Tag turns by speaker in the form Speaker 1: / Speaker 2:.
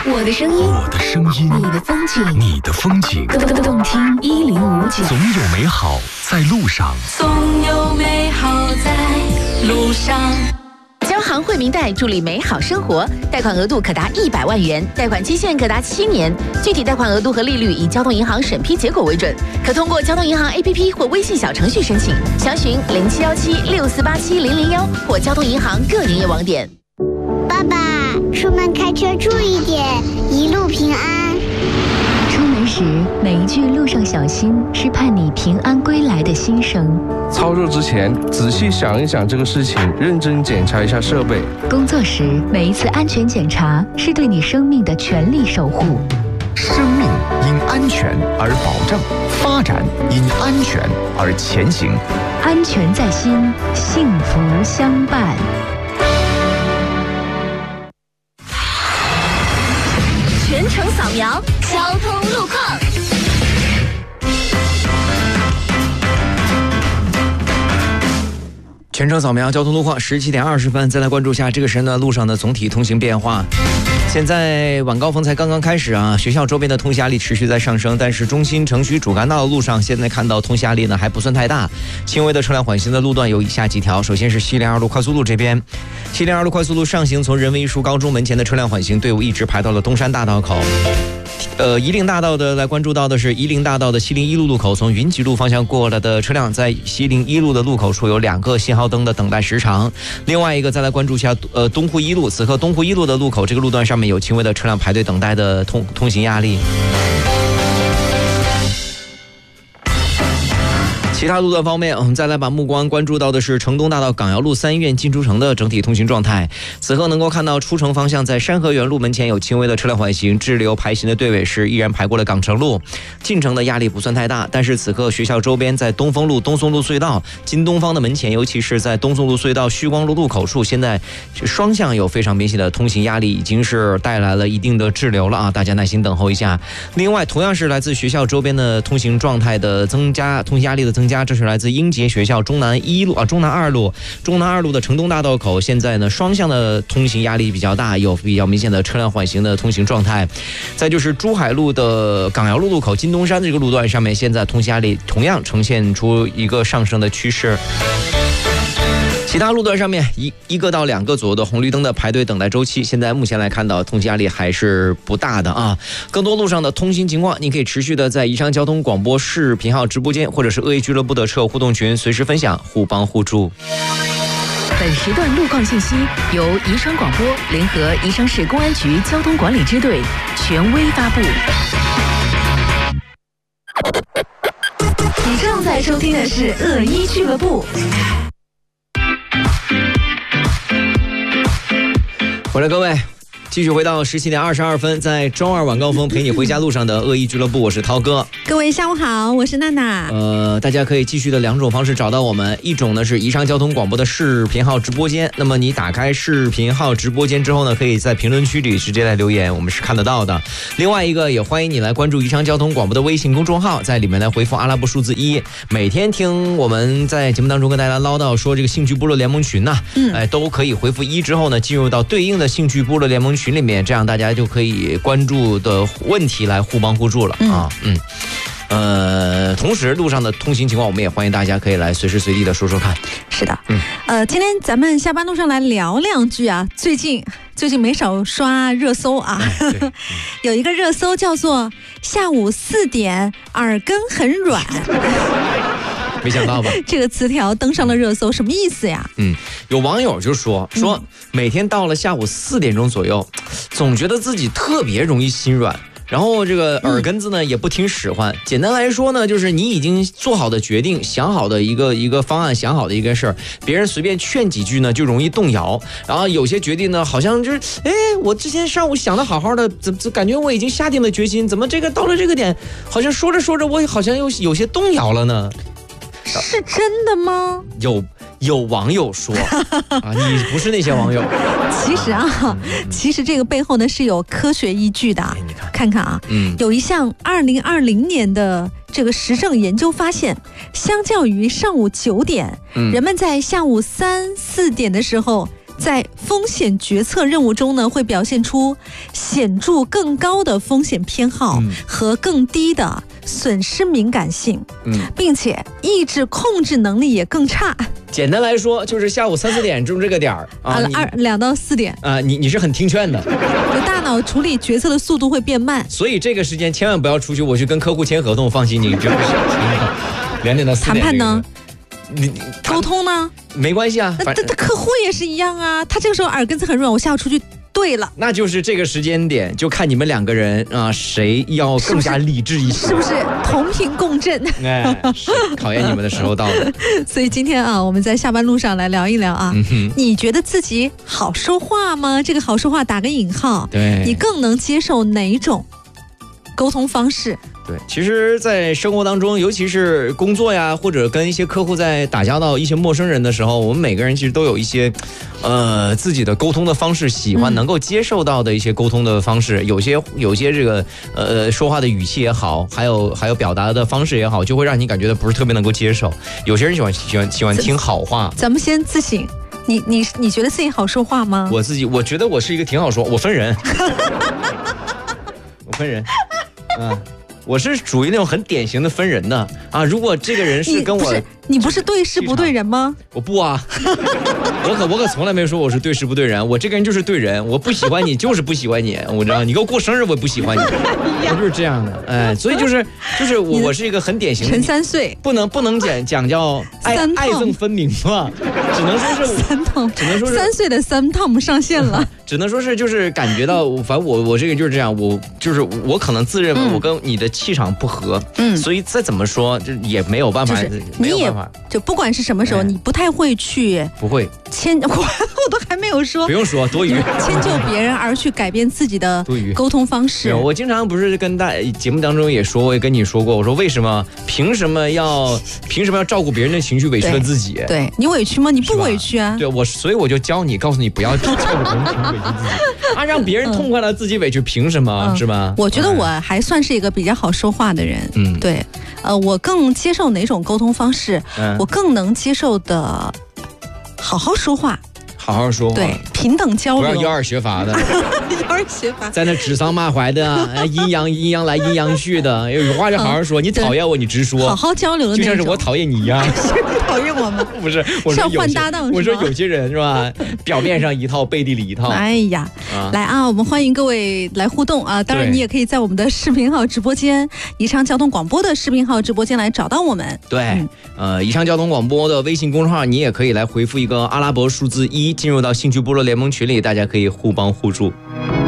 Speaker 1: 我的声音，
Speaker 2: 我的声音，
Speaker 1: 你的风景，
Speaker 2: 你的风景，
Speaker 1: 动听1059。
Speaker 2: 总有美好在路上，
Speaker 1: 总有美好在路上。
Speaker 3: 交行惠民贷助力美好生活，贷款额度可达100万元，贷款期限可达7年，具体贷款额度和利率以交通银行审批结果为准，可通过交通银行 APP 或微信小程序申请，详询07176487-001或交通银行各营业网点。
Speaker 4: 爸爸，出门开车注意点，一路平安。
Speaker 5: 出门时每一句路上小心是盼你平安归来的心声。
Speaker 6: 操作之前仔细想一想这个事情，认真检查一下设备。
Speaker 5: 工作时每一次安全检查是对你生命的全力守护。
Speaker 7: 生命因安全而保障，发展因安全而前行。
Speaker 5: 安全在心，幸福相伴。
Speaker 3: 全程扫描交通路况。
Speaker 8: 全程扫描交通路况，17点20分，再来关注一下这个时间段路上的总体通行变化。现在晚高峰才刚刚开始啊，学校周边的通行压力持续在上升，但是中心城区主干道的路上现在看到通行压力呢还不算太大，轻微的车辆缓行的路段有以下几条。首先是西陵2路快速路这边，西陵2路快速路上行，从人文艺术高中门前的车辆缓行队伍一直排到了东山大道口。夷陵大道的来关注到的是夷陵大道的西陵1路路口，从云集路方向过来的车辆在西陵1路的路口处有2个信号灯的等待时长。另外一个再来关注一下东湖1路，此刻东湖1路的路口这个路段上面有轻微的车辆排队等待的通行压力。其他路段方面，我们再来把目光关注到的是城东大道港窑路3医院进出城的整体通行状态。此刻能够看到出城方向在山河园路门前有轻微的车辆缓行，滞留排行的队尾是依然排过了港城路，进城的压力不算太大。但是此刻学校周边在东风路、东宋路隧道、金东方的门前，尤其是在东宋路隧道旭光路路口处，现在双向有非常明显的通行压力，已经是带来了一定的滞留了啊，大家耐心等候一下。另外，同样是来自学校周边的通行状态的增加，通行压力的增加，这是来自英杰学校中南2路的城东大道口，现在呢双向的通行压力比较大，有比较明显的车辆缓行的通行状态。再就是珠海路的港窑路路口金东山这个路段上面，现在通行压力同样呈现出一个上升的趋势。其他路段上面一个到2个左右的红绿灯的排队等待周期，现在目前来看到通行压力还是不大的啊。更多路上的通行情况，你可以持续的在宜昌交通广播视频号直播间或者是恶意俱乐部的车友互动群随时分享，互帮互助。
Speaker 3: 本时段路况信息由宜昌广播联合宜昌市公安局交通管理支队权威发布。你正在收听的是恶意俱乐部。
Speaker 8: 回来各位，继续回到17点22分，在周二晚高峰陪你回家路上的恶意俱乐部，我是涛哥。
Speaker 9: 各位下午好，我是娜娜。
Speaker 8: 大家可以继续的2种方式找到我们，一种呢是宜昌交通广播的视频号直播间，那么你打开视频号直播间之后呢，可以在评论区里直接来留言，我们是看得到的。另外一个也欢迎你来关注宜昌交通广播的微信公众号，在里面来回复阿拉伯数字1，每天听我们在节目当中跟大家唠叨说这个兴趣部落联盟群呐，都可以回复1之后呢，进入到对应的兴趣部落联盟群里面，这样大家就可以关注的问题来互帮互助了啊。同时路上的通行情况，我们也欢迎大家可以来随时随地的说说看。
Speaker 9: 是的，今天咱们下班路上来聊2句啊。最近没少刷热搜啊，有一个热搜叫做下午4点耳根很软。
Speaker 8: 没想到吧？
Speaker 9: 这个词条登上了热搜，什么意思呀？
Speaker 8: 有网友就说每天到了下午4点钟左右，总觉得自己特别容易心软。然后这个耳根子呢也不听使唤，简单来说呢，就是你已经做好的决定，想好的一个方案，想好的一个事儿，别人随便劝几句呢就容易动摇。然后有些决定呢，好像就是我之前上午想的好好的，怎感觉我已经下定了决心，怎么这个到了这个点，好像说着说着我好像又有些动摇了呢？
Speaker 9: 是真的吗？
Speaker 8: 有网友说啊，你不是那些网友。
Speaker 9: 其实这个背后呢是有科学依据的。看看啊，有一项2020年的这个实证研究发现，相较于上午9点，人们在下午3、4点的时候在风险决策任务中呢，会表现出显著更高的风险偏好和更低的损失敏感性，并且意志控制能力也更差。
Speaker 8: 简单来说，就是下午3、4点钟这个点儿
Speaker 9: 2到4点
Speaker 8: 啊，你是很听劝的，
Speaker 9: 大脑处理决策的速度会变慢，
Speaker 8: 所以这个时间千万不要出去，我去跟客户签合同，放心，你绝对是2点到4点。谈
Speaker 9: 判呢？
Speaker 8: 你
Speaker 9: 沟通呢？
Speaker 8: 没关系啊，
Speaker 9: 那客户也是一样啊，他这个时候耳根子很软，我下午出去。对了，
Speaker 8: 那就是这个时间点，就看你们2个人啊，谁要更加理智一些，
Speaker 9: 是不是同频共振？
Speaker 8: 哎，是考验你们的时候到了。
Speaker 9: 所以今天啊，我们在下班路上来聊一聊啊，你觉得自己好说话吗？这个好说话打个引号，
Speaker 8: 对，
Speaker 9: 你更能接受哪种沟通方式？
Speaker 8: 对，其实，在生活当中，尤其是工作呀，或者跟一些客户在打交道、一些陌生人的时候，我们每个人其实都有一些，自己的沟通的方式，喜欢能够接受到的一些沟通的方式。有些这个说话的语气也好，还有表达的方式也好，就会让你感觉到不是特别能够接受。有些人喜欢听好话。
Speaker 9: 咱们先自省，你觉得自己好说话吗？
Speaker 8: 我觉得我是一个挺好说，我分人，我分人，我是属于那种很典型的分人的啊。如果这个人是跟我，
Speaker 9: 你不是对事不对人吗？
Speaker 8: 我不啊，我可从来没说我是对事不对人。我这个人就是对人，我不喜欢你就是不喜欢你，我知道你给我过生日我也不喜欢你，我就是这样的。哎，所以就是我是一个很典型的
Speaker 9: 陈3岁，
Speaker 8: 不能讲叫爱憎分明嘛，只能说是
Speaker 9: 3岁的3Tom 上线了。
Speaker 8: 只能说是就是感觉到，反正我这个就是这样，我可能自认为我跟你的气场不合，所以再怎么说就也没有办法，没有办法，
Speaker 9: 就不管是什么时候，你不太会去，
Speaker 8: 不会
Speaker 9: 我都还没有说，
Speaker 8: 不用说多余，
Speaker 9: 迁就别人而去改变自己的沟通方式。
Speaker 8: 我经常不是跟节目当中也说，我也跟你说过，我说凭什么要照顾别人的情绪，委屈了自己？
Speaker 9: 对你委屈吗？你不委屈啊？
Speaker 8: 对所以我就教你，告诉你不要照顾别人情绪，委屈自己啊，让别人痛快了，自己委屈，凭什么？是吧？
Speaker 9: 我觉得我还算是一个比较好说话的人，对，我更接受哪种沟通方式？我更能接受的，好好说话。
Speaker 8: 好好说话，
Speaker 9: 对，平等交流，
Speaker 8: 不要1、2学阀的
Speaker 9: ，1、2学阀，
Speaker 8: 在那指桑骂槐的，阴阳来阴阳去的，有话就好好说。你讨厌我，你直说，
Speaker 9: 好好交流的那种，
Speaker 8: 就像是我讨厌你一样。
Speaker 9: 你讨厌我吗？
Speaker 8: 不是，我
Speaker 9: 是要换搭档。
Speaker 8: 我说有些人是吧，表面上一套，背地里一套。
Speaker 9: 哎呀，来啊，我们欢迎各位来互动啊！当然，你也可以在我们的视频号直播间，宜昌交通广播的视频号直播间来找到我们。
Speaker 8: 对，宜昌交通广播的微信公众号，你也可以来回复一个阿拉伯数字1。进入到兴趣部落联盟群里，大家可以互帮互助。